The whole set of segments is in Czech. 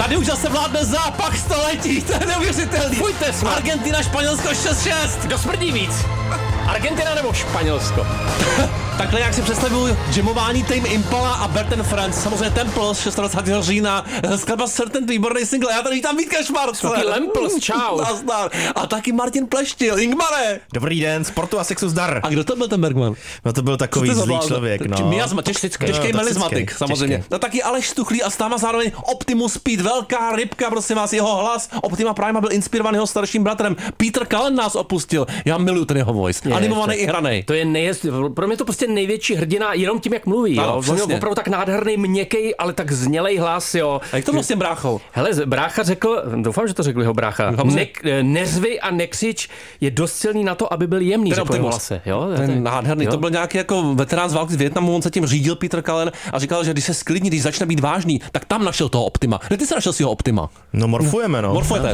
Tady už zase vládne zápach století, to je neuvěřitelný. Pojďte snad. Argentina, Španělsko 6-6. Kdo smrdí víc? Argentina nebo Španělsko? Takhle nějak si představuju jamování Tame Impala a Bert Friends. Samozřejmě Temple z 26. října. Skladba Certain, výborný single. Já tady vítám Vítka Šmarce. Taky Lempels, čau. Nazdar. A taky Martin Pleštil. Ingmare. Dobrý den, sportu a sexu zdar. A kdo to byl ten Bergman? No to byl takový zlý člověk, no. Těžký melizmatik, samozřejmě. Těžký. No taky Aleš Stuchlý a s náma zároveň Optimus Speed, velká rybka, prosím vás, jeho hlas. Optima Prima byl inspirovaný jeho starším bratrem. Peter Cullen nás opustil. Já miluju ten jeho voice. Animovaný i hranej. To je pro mě to prostě největší hrdina jenom tím, jak mluví. Ano, Jo. On je opravdu tak nádherný, měkkej, ale tak znělej hlas, jo. A jak to bylo s tím bráchou? Hele, brácha řekl, doufám, že to řekl jeho brácha, neřvi a nekřič je dost silný na to, aby byl jemný, řekl jeho hlase. Jo? Ten nádherný, jo? to byl nějaký jako veterán z války z Vietnamu, on se tím řídil Peter Cullen a říkal, že když se sklidní, když začne být vážný, tak tam našel toho Optima. Kde ty jsi našel svého Optima? No morfujeme, no. Morfujete.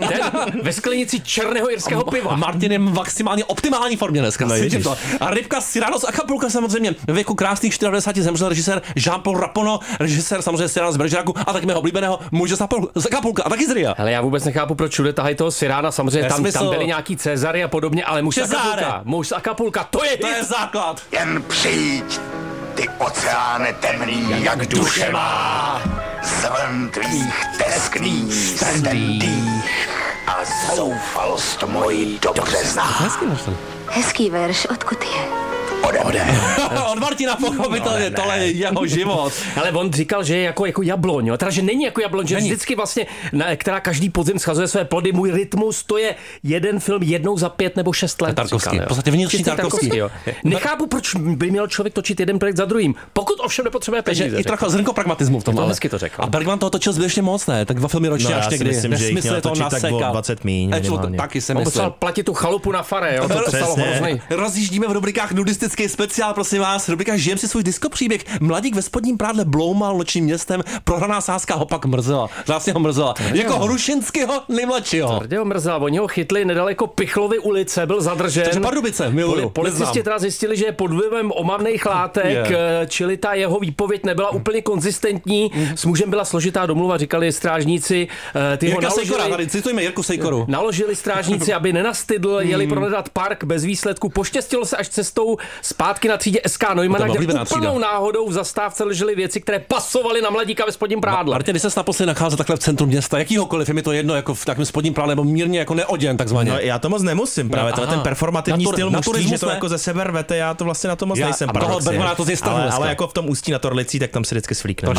Ve sklenici černého irského piva. Martin je v maximálně optimální formě dneska. No, To. A rybka Cyrano z Acapulca samozřejmě. Ve věku krásných 94 zemřel režisér Jean-Paul Rapono, režisér samozřejmě Cyrano z Bergeracu a tak mého oblíbeného muže z Acapulca a taky z Ria. Hele, já vůbec nechápu, proč všude tahají toho Cyrána, samozřejmě tam byli nějaký Cezary a podobně, ale muž z Acapulca, to je základ. Jen přijď, ty oceáne temný, jak duše má, zvon tvých teskných ten dých a zoufalost moji dobře zná. Hezký verš, odkud je? Ode. Od Martina pochopitelně, tohle je jeho život. Ale on říkal, že je jako jabloň, jo? Teda, že není jako jabloň, že vždycky vlastně, která každý podzim schazuje své plody, můj rytmus, to je jeden film jednou za 5 nebo 6 let. Tarkovský, v podstatě vnitřní Tarkovský. Nechápu, proč by měl člověk točit jeden projekt za druhým, pokud ovšem nepotřebuje peníze. I trochu zrnko pragmatismu v tom. To hezky to řekl. A Bergman toho točil zbytečně moc, ne? Tak 2 filmy ročně až někdy. Myslím, že jich měl to točit tak o 20 míň. Taky se On myslím. potřeboval platit tu chalupu na fare, jo? To stalo hrozný. Rozjíždíme v rubrikách nudistický speciál, prosím vás. Rubrika Žijem si svůj diskopříběh. Mladík ve spodním prádle bloumal nočním městem, prohraná sázka ho pak mrzela. Vlastně ho mrzela. Jako Hrušinského nejmladšího. Tvrdě ho mrzela, oni ho chytli nedaleko Pichlovy ulice, byl zadržen. Takže Pardubice, miluju. Policisti teda zjistili, že je pod vlivem omamných látek, čili ta jeho výpověď nebyla úplně konzistentní. S mužem byla složitá domluva, říkali strážníci. Jirka Sejkora, tady citujeme Jirku Sejkoru. Naložili strážníci, aby nenastydl, jeli prohledat park bez výsledku. Poštěstilo se až cestou zpátky na třídě SK Neumana, kde úplnou náhodou v zastávce ležely věci, které pasovaly na mladíka ve spodním prádle. Martin, když se naposledy nachází takhle v centru města, jakýhokoliv, je mi to jedno, jako v takovém spodním prádle, nebo mírně jako neoděn, takzvaně. No, já to moc nemusím, právě ten performativní styl mužství, že to jako ze sebe rvete, já to vlastně na to moc nejsem. Ale jako v tom Ústí nad Orlicí, tak tam se vždycky svlíkne.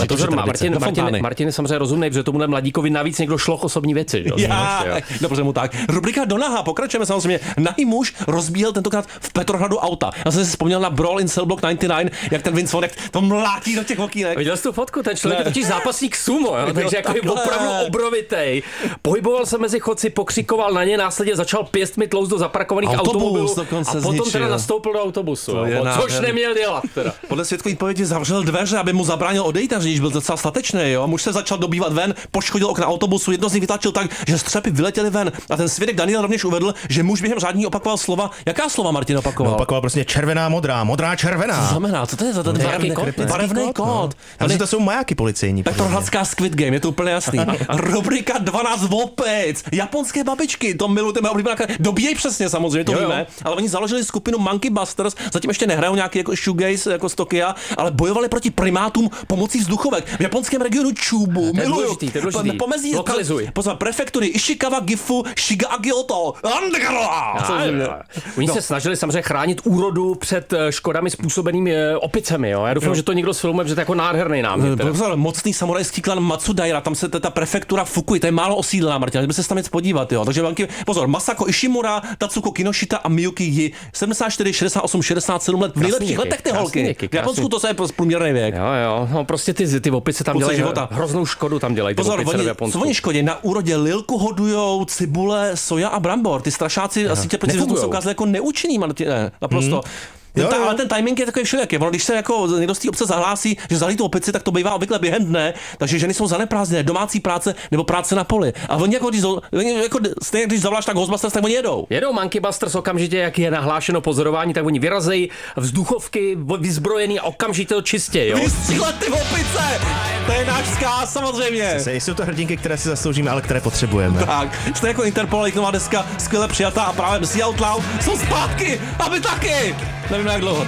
Martin je samozřejmě rozumnej, protože tomuhle mladíkovi navíc někdo šlo osobní věci. Dobře mu tak. Rubrika do naha, pokračujeme samozřejmě. Nahý muž rozbíjel tentokrát v Petrohradu auta. Já jsem si vzpomněl na Brawl in Cell Block 99, jak ten Vince Vaughn to mlátí do těch okýnek. Viděl jsi tu fotku, ten člověk je totiž zápasník sumo, jo? Takže jako je opravdu obrovitej. Pohyboval se mezi chodci, pokřikoval na ně, následně začal pěstmi tlouzt do zaparkovaných automobilů a potom teda nastoupil do autobusu, což neměl dělat teda. Podle svědkové výpovědi zavřel dveře, aby mu zabránil odejít, a řidič byl docela statečný, jo. Muž se začal dobývat ven, poškodil okna autobusu, jedno z nich vytlačil tak, že střepy vyletěly ven. A ten svědek Daniel rovněž uvedl, že muž během řádní opakoval slova. Jaká slova Martin opakoval? Opakoval prostě červená, modrá, modrá, červená. Co znamená? Co to je za ten barevný kód? Ale to jsou majáky policejní. Petrohradská Squid Game, je to úplně jasný. Rubrika 12 opic. Japonské babičky, to milujeme oblíbená. Dobíjejí přesně, samozřejmě, to víme, ale oni založili skupinu Monkey Busters, zatím ještě nehrajou nějaký jako shoegaze jako z Tokia, ale bojovali proti primátům pomocí vzduchovek. V japonském regionu Chubu. Miluju. To je důležitý. Pomezí lokalizuj. Pozor, prefektury Ishikawa, Gifu, Shiga a Kyoto. Oni se snažili samozřejmě chránit úrodu před škodami způsobenými opicemi, jo. Já doufám, že to někdo sfilmuje, že to je jako nádherný námět. Mocný samurajský klan Matsudaira, tam se ta prefektura Fukui, to je málo osídlená, Martin, by se tam nic podívat, jo. Takže pozor, Masako Ishimura, Tatsuko Kinoshita a Miyuki Yi, 74, 68, 67 let, v nejlepších letech ty holky. V Japonsku to je průměrný věk. Jo, no prostě ty opice tam dělají hroznou škodu, tam dělají ty opice v Japonsku. Co oni škodí? Na úrodě lilku hodujou, cibule, soja a brambor. Ty strašáci a sítě proti se ukázali jako neúčinný, Martine. Naprosto. Ale ten timing je takový všelijaký. Když se jako někdo z té obce zahlásí, že zalí tu opici, tak to bývá obvykle během dne, takže ženy jsou zaneprázdněné, domácí práce nebo práce na poli. A oni stejně když zavoláš tak Ghostbusters, tak oni jedou. Jedou Monkey Busters okamžitě, jak je nahlášeno pozorování, tak oni vyrazejí vzduchovky vyzbrojený a okamžitě to čistě, jo. Vystřílet ty opice! To je náš vzkaz, samozřejmě. Jsou to hrdinky, které si zasloužíme, ale které potřebujeme. Tak, jste jako Interpol, nová deska, skvěle přijatá a právě Sea Out Loud jsou zpátky, aby taky! Nevím jak dlouho.